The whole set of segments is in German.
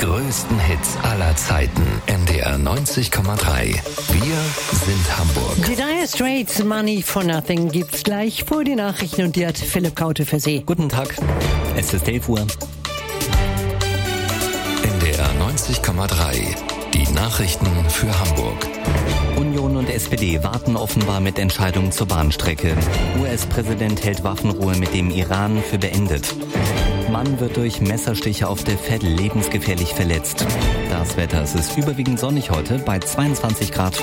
größten Hits aller Zeiten. NDR 90,3. Wir sind Hamburg. Die Dire Straits, Money for Nothing, gibt's gleich vor die Nachrichten und die hat Philipp Kaute für Sie. Guten Tag, es ist 11 Uhr. NDR 90,3. Die Nachrichten für Hamburg. Union und SPD warten offenbar mit Entscheidungen zur Bahnstrecke. US-Präsident hält Waffenruhe mit dem Iran für beendet. Mann wird durch Messerstiche auf der Veddel lebensgefährlich verletzt. Das Wetter, es ist überwiegend sonnig heute bei 22 Grad.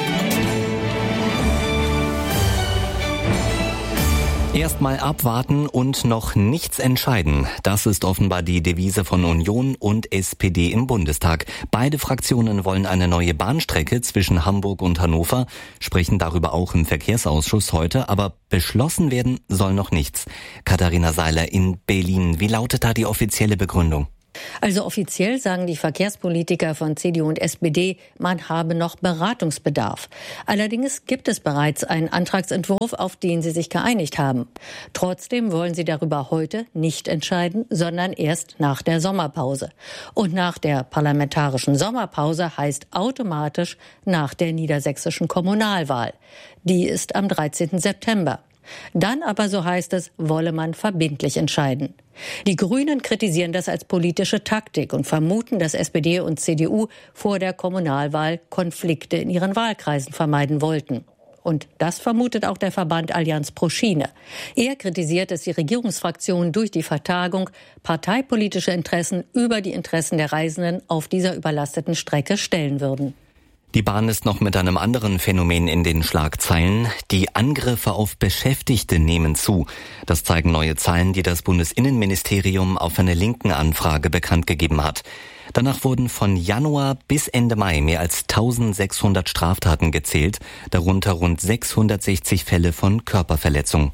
Erstmal abwarten und noch nichts entscheiden. Das ist offenbar die Devise von Union und SPD im Bundestag. Beide Fraktionen wollen eine neue Bahnstrecke zwischen Hamburg und Hannover, sprechen darüber auch im Verkehrsausschuss heute, aber beschlossen werden soll noch nichts. Katharina Seiler in Berlin. Wie lautet da die offizielle Begründung? Also offiziell sagen die Verkehrspolitiker von CDU und SPD, man habe noch Beratungsbedarf. Allerdings gibt es bereits einen Antragsentwurf, auf den sie sich geeinigt haben. Trotzdem wollen sie darüber heute nicht entscheiden, sondern erst nach der Sommerpause. Und nach der parlamentarischen Sommerpause heißt automatisch nach der niedersächsischen Kommunalwahl. Die ist am 13. September. Dann aber, so heißt es, wolle man verbindlich entscheiden. Die Grünen kritisieren das als politische Taktik und vermuten, dass SPD und CDU vor der Kommunalwahl Konflikte in ihren Wahlkreisen vermeiden wollten. Und das vermutet auch der Verband Allianz pro Schiene. Er kritisiert, dass die Regierungsfraktionen durch die Vertagung parteipolitische Interessen über die Interessen der Reisenden auf dieser überlasteten Strecke stellen würden. Die Bahn ist noch mit einem anderen Phänomen in den Schlagzeilen. Die Angriffe auf Beschäftigte nehmen zu. Das zeigen neue Zahlen, die das Bundesinnenministerium auf eine linken Anfrage bekannt gegeben hat. Danach wurden von Januar bis Ende Mai mehr als 1600 Straftaten gezählt, darunter rund 660 Fälle von Körperverletzung.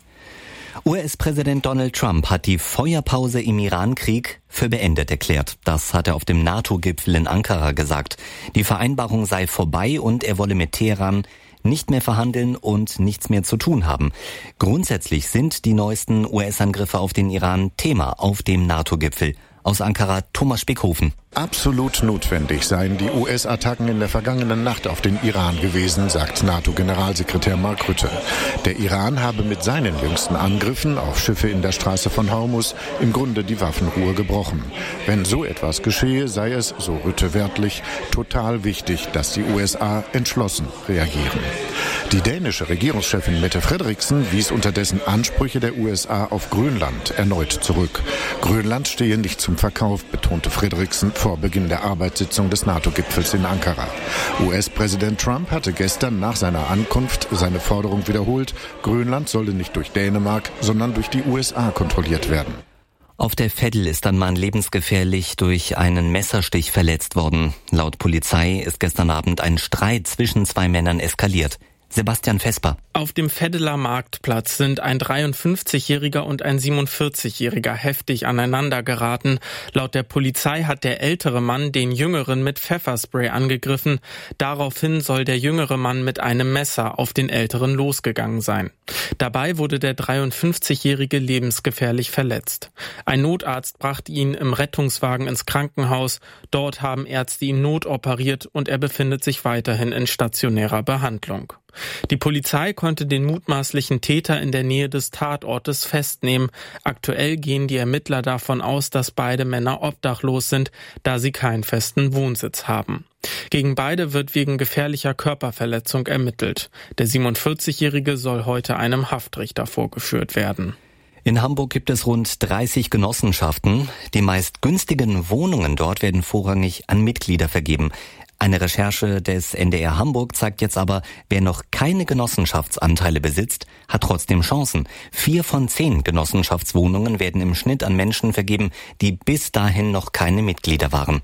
US-Präsident Donald Trump hat die Feuerpause im Iran-Krieg für beendet erklärt. Das hat er auf dem NATO-Gipfel in Ankara gesagt. Die Vereinbarung sei vorbei und er wolle mit Teheran nicht mehr verhandeln und nichts mehr zu tun haben. Grundsätzlich sind die neuesten US-Angriffe auf den Iran Thema auf dem NATO-Gipfel. Aus Ankara Thomas Spickhofen. Absolut notwendig seien die US-Attacken in der vergangenen Nacht auf den Iran gewesen, sagt NATO-Generalsekretär Mark Rutte. Der Iran habe mit seinen jüngsten Angriffen auf Schiffe in der Straße von Hormuz im Grunde die Waffenruhe gebrochen. Wenn so etwas geschehe, sei es, so Rutte wörtlich, total wichtig, dass die USA entschlossen reagieren. Die dänische Regierungschefin Mette Frederiksen wies unterdessen Ansprüche der USA auf Grönland erneut zurück. Grönland stehe nicht zum Verkauf, betonte Frederiksen vor Beginn der Arbeitssitzung des NATO-Gipfels in Ankara. US-Präsident Trump hatte gestern nach seiner Ankunft seine Forderung wiederholt, Grönland solle nicht durch Dänemark, sondern durch die USA kontrolliert werden. Auf der Veddel ist ein Mann lebensgefährlich durch einen Messerstich verletzt worden. Laut Polizei ist gestern Abend ein Streit zwischen zwei Männern eskaliert. Sebastian Vesper. Auf dem Veddeler Marktplatz sind ein 53-Jähriger und ein 47-Jähriger heftig aneinander geraten. Laut der Polizei hat der ältere Mann den Jüngeren mit Pfefferspray angegriffen. Daraufhin soll der jüngere Mann mit einem Messer auf den Älteren losgegangen sein. Dabei wurde der 53-Jährige lebensgefährlich verletzt. Ein Notarzt brachte ihn im Rettungswagen ins Krankenhaus. Dort haben Ärzte ihn notoperiert und er befindet sich weiterhin in stationärer Behandlung. Die Polizei konnte den mutmaßlichen Täter in der Nähe des Tatortes festnehmen. Aktuell gehen die Ermittler davon aus, dass beide Männer obdachlos sind, da sie keinen festen Wohnsitz haben. Gegen beide wird wegen gefährlicher Körperverletzung ermittelt. Der 47-Jährige soll heute einem Haftrichter vorgeführt werden. In Hamburg gibt es rund 30 Genossenschaften. Die meist günstigen Wohnungen dort werden vorrangig an Mitglieder vergeben. Eine Recherche des NDR Hamburg zeigt jetzt aber, wer noch keine Genossenschaftsanteile besitzt, hat trotzdem Chancen. 4 von 10 Genossenschaftswohnungen werden im Schnitt an Menschen vergeben, die bis dahin noch keine Mitglieder waren.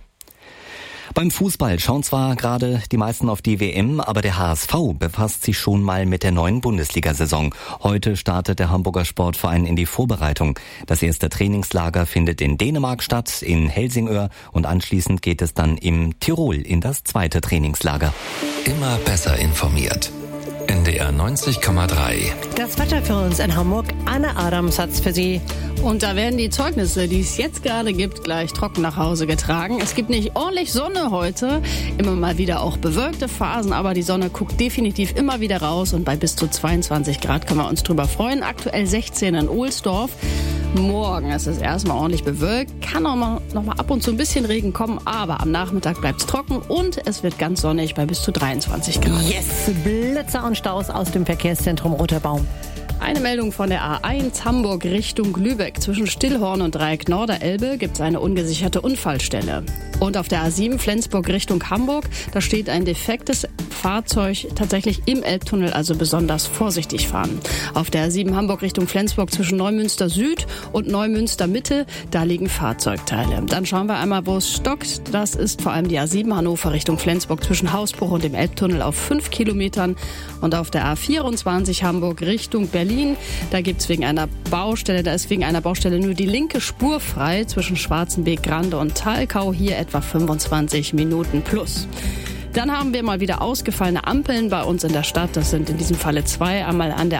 Beim Fußball schauen zwar gerade die meisten auf die WM, aber der HSV befasst sich schon mal mit der neuen Bundesliga-Saison. Heute startet der Hamburger Sportverein in die Vorbereitung. Das erste Trainingslager findet in Dänemark statt, in Helsingør, und anschließend geht es dann im Tirol in das zweite Trainingslager. Immer besser informiert. NDR NDR 90,3. Das Wetter für uns in Hamburg. Anne Adams hat's für Sie. Und da werden die Zeugnisse, die es jetzt gerade gibt, gleich trocken nach Hause getragen. Es gibt nicht ordentlich Sonne heute, immer mal wieder auch bewölkte Phasen, aber die Sonne guckt definitiv immer wieder raus und bei bis zu 22 Grad können wir uns drüber freuen. Aktuell 16 in Ohlsdorf. Morgen ist es erstmal ordentlich bewölkt, kann auch noch mal ab und zu ein bisschen Regen kommen, aber am Nachmittag bleibt es trocken und es wird ganz sonnig bei bis zu 23 Grad. Yes, Blitzer und Staus aus dem Verkehrszentrum Roter Baum. Eine Meldung von der A1 Hamburg Richtung Lübeck. Zwischen Stillhorn und Dreieck Norderelbe gibt es eine ungesicherte Unfallstelle. Und auf der A7 Flensburg Richtung Hamburg, da steht ein defektes Fahrzeug tatsächlich im Elbtunnel, also besonders vorsichtig fahren. Auf der A7 Hamburg Richtung Flensburg zwischen Neumünster Süd und Neumünster Mitte, da liegen Fahrzeugteile. Dann schauen wir einmal, wo es stockt. Das ist vor allem die A7 Hannover Richtung Flensburg zwischen Hausbruch und dem Elbtunnel auf 5 Kilometern. Und auf der A24 Hamburg Richtung Berlin, da ist wegen einer Baustelle nur die linke Spur frei zwischen Schwarzenbeek, Grande und Thalkau, hier etwa 25 Minuten plus. Dann haben wir mal wieder ausgefallene Ampeln bei uns in der Stadt. Das sind in diesem Falle 2. Einmal an der